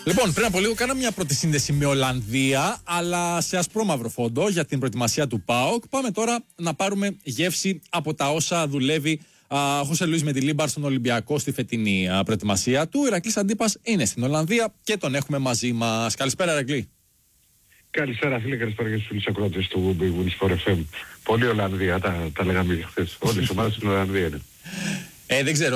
Λοιπόν, πριν από λίγο κάναμε μια πρώτη σύνδεση με Ολλανδία, αλλά σε ασπρόμαυρο φόντο για την προετοιμασία του ΠΑΟΚ. Πάμε τώρα να πάρουμε γεύση από τα όσα δουλεύει ο Χωσέ Λουίς με τη Λίμπαρ στον Ολυμπιακό στη φετινή προετοιμασία του. Ο Ηρακλής Αντίπας είναι στην Ολλανδία και τον έχουμε μαζί μας. Καλησπέρα, Ηρακλή. Καλησπέρα φίλε, καλησπέρα και στους φίλους ακρότες του Big Wins for FM. Πολύ Ολλανδία, τα λέγαμε χθες. Όλες οι ομάδες στην Ολλανδία είναι. Δεν ξέρω.